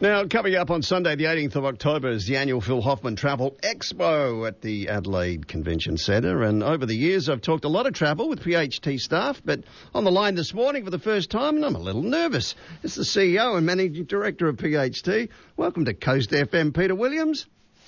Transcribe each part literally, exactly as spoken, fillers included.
Now, coming up on Sunday, the eighteenth of October, is the annual Phil Hoffman Travel Expo at the Adelaide Convention Centre. And over the years, I've talked a lot of travel with P H T staff, but on the line this morning for the first time, and I'm a little nervous. It's the C E O and Managing Director of P H T. Welcome to Coast F M, Peter Williams.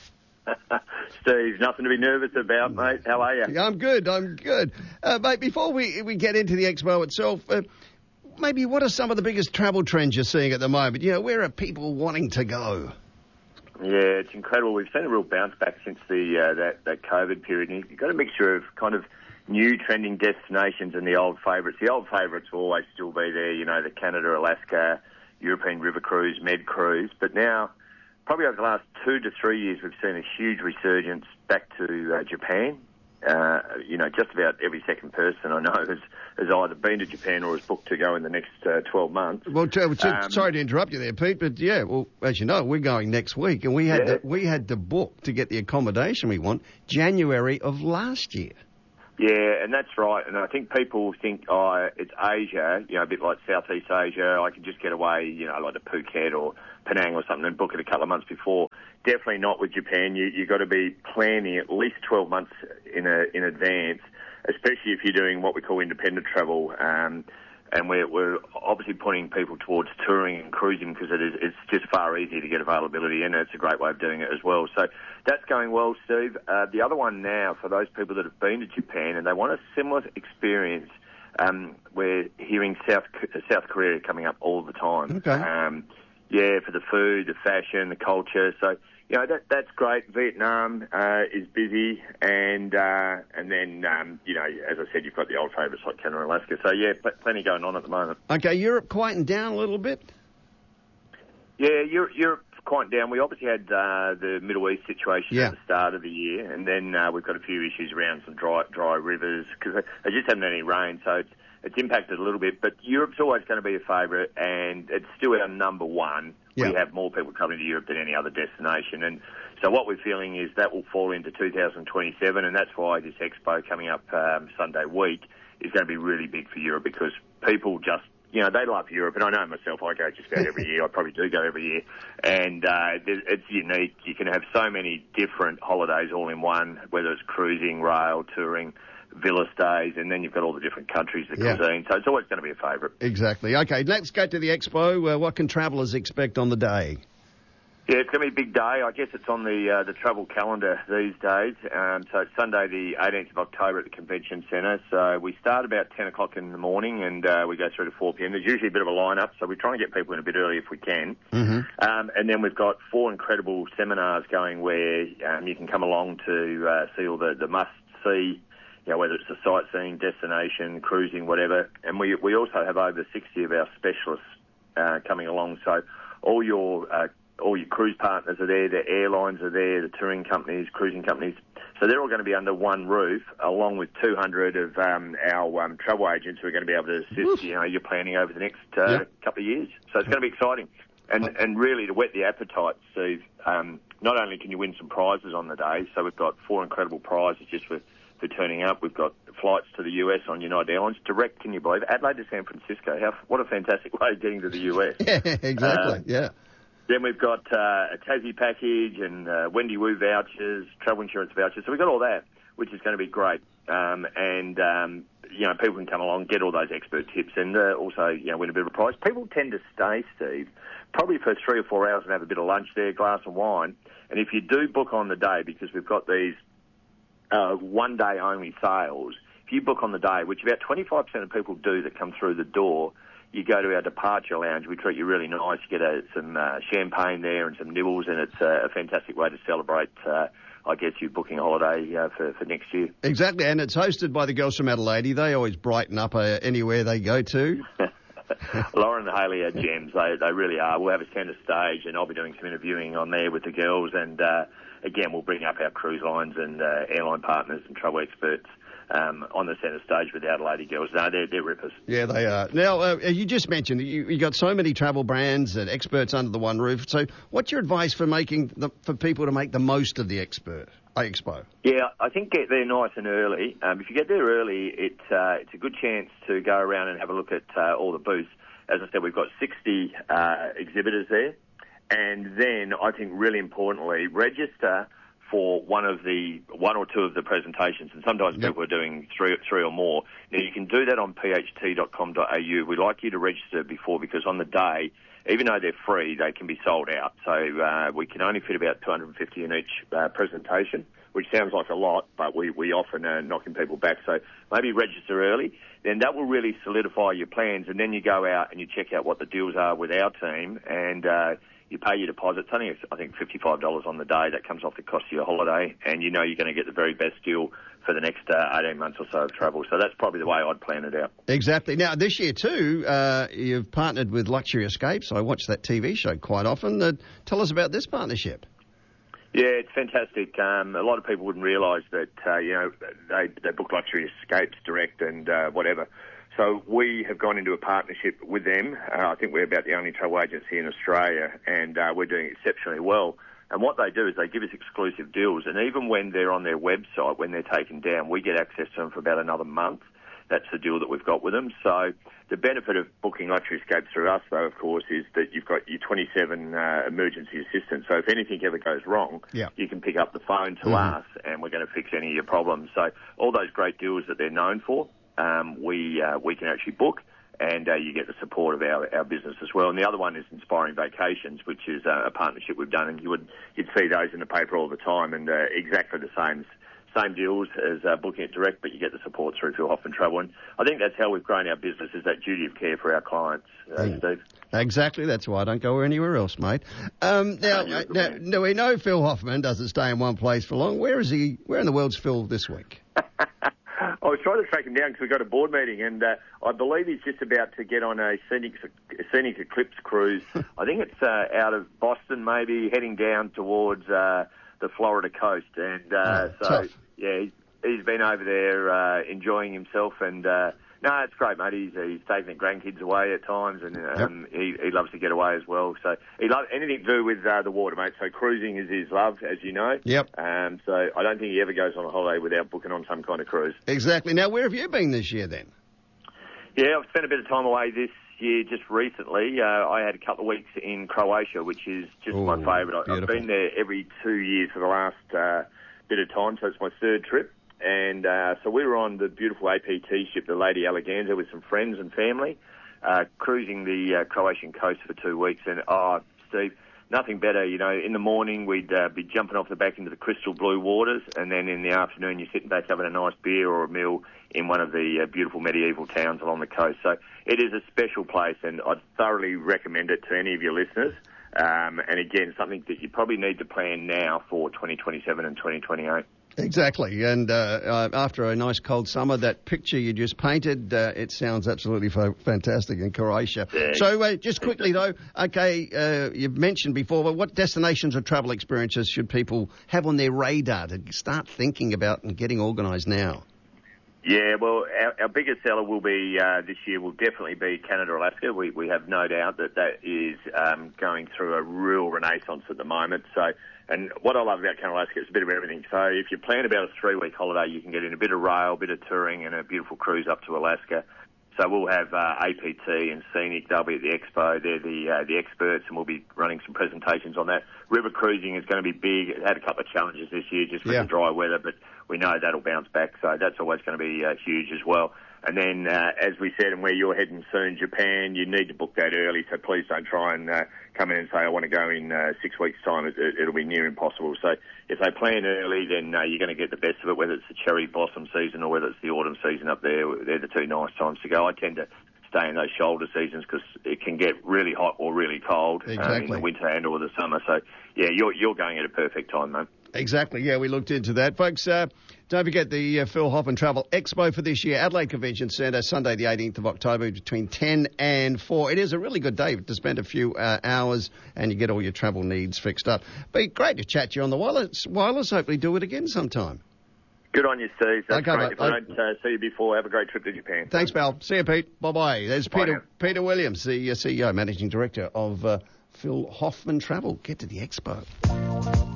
Steve, nothing to be nervous about, mate. How are you? I'm good, I'm good. Uh, mate, before we, we get into the expo itself, uh, maybe what are some of the biggest travel trends you're seeing at the moment? You know, where are people wanting to go? Yeah, it's incredible. We've seen a real bounce back since the uh, that, that COVID period. And you've got a mixture of kind of new trending destinations and the old favourites. The old favourites will always still be there, you know, the Canada, Alaska, European River Cruise, Med Cruise. But now, probably over the last two to three years, we've seen a huge resurgence back to uh, Japan. Uh, you know, just about every second person I know has, has either been to Japan or is booked to go in the next uh, twelve months. Well, t- t- um, sorry to interrupt you there, Pete, but yeah, well, as you know, we're going next week, and we had yeah. to, we had to book to get the accommodation we want January of last year. Yeah, and that's right. And I think people think, oh, it's Asia, you know, a bit like Southeast Asia. I can just get away, you know, like to Phuket or Penang or something and book it a couple of months before. Definitely not with Japan. You you got to be planning at least twelve months in a, in advance, especially if you're doing what we call independent travel. Um, and we're, we're obviously pointing people towards touring and cruising because it is, it's just far easier to get availability in. It's a great way of doing it as well. So that's going well, Steve. Uh, the other one now, for those people that have been to Japan and they want a similar experience, um, we're hearing South South Korea coming up all the time. Okay. Um, yeah, for the food, the fashion, the culture. So, you know, that that's great. Vietnam uh, is busy, and uh, and then, um, you know, as I said, you've got the old favourites like Canada and Alaska. So, yeah, pl- plenty going on at the moment. Okay, Europe quieting down a little bit? Yeah, Europe, Europe's quieting down. We obviously had uh, the Middle East situation yeah. at the start of the year, and then uh, we've got a few issues around some dry dry rivers because there just haven't had any rain, so it's, it's impacted a little bit. But Europe's always going to be a favourite, and it's still our number one. Yeah. We have more people coming to Europe than any other destination. And so what we're feeling is that will fall into two thousand twenty-seven, and that's why this expo coming up um, Sunday week is going to be really big for Europe because people just, you know, they love Europe. And I know myself, I go just about every year. I probably do go every year. And uh, it's unique. You can have so many different holidays all in one, whether it's cruising, rail, touring, villa stays, and then you've got all the different countries, the yeah. cuisine. So it's always going to be a favourite. Exactly. Okay, let's go to the expo. Uh, what can travellers expect on the day? Yeah, it's going to be a big day. I guess it's on the uh, the travel calendar these days. Um, so it's Sunday the eighteenth of October at the Convention Centre. So we start about ten o'clock in the morning and uh, we go through to four p.m. There's usually a bit of a line-up, so we try and get people in a bit early if we can. Mm-hmm. Um, and then we've got four incredible seminars going where um, you can come along to uh, see all the, the must-see, you know, whether it's a sightseeing, destination, cruising, whatever. And we we also have over sixty of our specialists uh, coming along. So all your uh, all your cruise partners are there, the airlines are there, the touring companies, cruising companies. So they're all going to be under one roof, along with two hundred of um, our um, travel agents who are going to be able to assist, Oof. you know, your planning over the next uh, yeah. couple of years. So it's going to be exciting. And and really, to whet the appetite, Steve, um, not only can you win some prizes on the day, so we've got four incredible prizes just for for turning up. We've got flights to the U S on United Airlines, direct, can you believe it? Adelaide to San Francisco. How, what a fantastic way of getting to the U S. Yeah, exactly, uh, yeah. Then we've got uh, a Tassie package and uh, Wendy Wu vouchers, travel insurance vouchers. So we've got all that, which is going to be great. Um, and, um, you know, people can come along, get all those expert tips and uh, also, you know, win a bit of a prize. People tend to stay, Steve, probably for three or four hours and have a bit of lunch there, glass of wine. And if you do book on the day, because we've got these uh, one-day only sales, if you book on the day, which about twenty-five percent of people do that come through the door, you go to our departure lounge. We treat you really nice. You get a, some uh, champagne there and some nibbles, and it's uh, a fantastic way to celebrate, uh, I guess, you booking a holiday uh, for, for next year. Exactly, and it's hosted by the girls from Adelaide. They always brighten up uh, anywhere they go to. Lauren and Haley are gems. They, they really are. We'll have a centre stage, and I'll be doing some interviewing on there with the girls. And, uh, again, we'll bring up our cruise lines and uh, airline partners and travel experts Um, on the centre stage with the Adelaide girls. No, they're, they're rippers. Yeah, they are. Now, uh, you just mentioned you, you got so many travel brands and experts under the one roof. So what's your advice for making the, for people to make the most of the expert uh, expo? Yeah, I think get there nice and early. Um, if you get there early, it, uh, it's a good chance to go around and have a look at uh, all the booths. As I said, we've got sixty uh, exhibitors there. And then I think really importantly, register for one of the one or two of the presentations, and sometimes yep. people are doing three, three or more. Now you can do that on p h t dot com dot a u. We'd like you to register before, because on the day, even though they're free, they can be sold out. So uh, we can only fit about two hundred fifty in each uh, presentation, which sounds like a lot, but we we often are knocking people back. So maybe register early. Then that will really solidify your plans, and then you go out and you check out what the deals are with our team, and uh, you pay your deposit. It's only, I think, fifty-five dollars on the day. That comes off the cost of your holiday, and you know you're going to get the very best deal for the next uh, eighteen months or so of travel. So that's probably the way I'd plan it out. Exactly. Now, this year too, uh, you've partnered with Luxury Escapes. I watch that T V show quite often. Uh, tell us about this partnership. Yeah, it's fantastic. Um, a lot of people wouldn't realise that, uh, you know, they, they book Luxury Escapes direct and uh, whatever. So we have gone into a partnership with them. Uh, I think we're about the only travel agency in Australia, and uh, we're doing exceptionally well. And what they do is they give us exclusive deals, and even when they're on their website, when they're taken down, we get access to them for about another month. That's the deal that we've got with them. So the benefit of booking Luxury Escapes through us, though, of course, is that you've got your twenty-seven uh, emergency assistants. So if anything ever goes wrong, yeah. you can pick up the phone to mm-hmm. us, and we're going to fix any of your problems. So all those great deals that they're known for, um, we uh, we can actually book, and uh, you get the support of our, our business as well. And the other one is Inspiring Vacations, which is uh, a partnership we've done, and you would you'd see those in the paper all the time, and uh, exactly the same. Same deals as uh, booking it direct, but you get the support through Phil Hoffmann Travel. And I think that's how we've grown our business, is that duty of care for our clients, uh, mm. Steve. Exactly. That's why I don't go anywhere else, mate. Um, now, uh, now, now, we know Phil Hoffmann doesn't stay in one place for long. Where is he? Where in the world's Phil this week? I was trying to track him down because we got a board meeting, and uh, I believe he's just about to get on a scenic, scenic eclipse cruise. I think it's uh, out of Boston, maybe heading down towards uh, the Florida coast, and uh, oh, so. Tough. Yeah, he's, he's been over there uh, enjoying himself, and uh, no, it's great, mate. He's, he's taking the grandkids away at times, and um, yep. he, he loves to get away as well. So he loves anything to do with uh, the water, mate. So cruising is his love, as you know. Yep. Um, so I don't think he ever goes on a holiday without booking on some kind of cruise. Exactly. Now, where have you been this year then? Yeah, I've spent a bit of time away this year just recently. Uh, I had a couple of weeks in Croatia, which is just Ooh, my favourite. I've been there every two years for the last uh, bit of time, so it's my third trip. And uh, so we were on the beautiful A P T ship, the Lady Alleganza, with some friends and family, uh, cruising the uh, Croatian coast for two weeks. And, oh, Steve, nothing better. You know, in the morning we'd uh, be jumping off the back into the crystal blue waters, and then in the afternoon you're sitting back having a nice beer or a meal in one of the uh, beautiful medieval towns along the coast. So it is a special place, and I'd thoroughly recommend it to any of your listeners. Um, and again, something that you probably need to plan now for twenty twenty-seven and twenty twenty-eight. Exactly. And uh, uh, after a nice cold summer, that picture you just painted, uh, it sounds absolutely f- fantastic in Croatia. Yeah. So uh, just quickly, though, okay, uh, you've mentioned before, but what destinations or travel experiences should people have on their radar to start thinking about and getting organised now? Yeah, well, our, our biggest seller will be, uh, this year, will definitely be Canada, Alaska. We, we have no doubt that that is um, going through a real renaissance at the moment. So, and what I love about Canada, Alaska, it's a bit of everything. So if you plan about a three-week holiday, you can get in a bit of rail, a bit of touring, and a beautiful cruise up to Alaska. So we'll have uh, A P T and Scenic. They'll be at the expo. They're the uh, the experts, and we'll be running some presentations on that. River cruising is going to be big. It had a couple of challenges this year just with yeah. the dry weather, but we know that'll bounce back. So that's always going to be uh, huge as well. And then, uh, as we said, and where you're heading soon, Japan, you need to book that early. So please don't try and uh, come in and say, I want to go in uh, six weeks' time. It, it, it'll be near impossible. So if they plan early, then uh, you're going to get the best of it, whether it's the cherry blossom season or whether it's the autumn season up there. They're the two nice times to go. I tend to stay in those shoulder seasons because it can get really hot or really cold exactly. um, in the winter and or the summer. So, yeah, you're, you're going at a perfect time, mate. Exactly, yeah, we looked into that. Folks, uh, don't forget the uh, Phil Hoffmann Travel Expo for this year, Adelaide Convention Centre, Sunday the eighteenth of October between ten and four. It is a really good day to spend a few uh, hours and you get all your travel needs fixed up. Be great to chat to you on the wireless. wireless. Hopefully do it again sometime. Good on you, Steve. That's okay, great. mate. If I don't uh, see you before, have a great trip to Japan. Thanks, pal. See you, Pete. Bye-bye. There's Bye Peter now. Peter Williams, the uh, C E O, Managing Director of uh, Phil Hoffmann Travel. Get to the expo.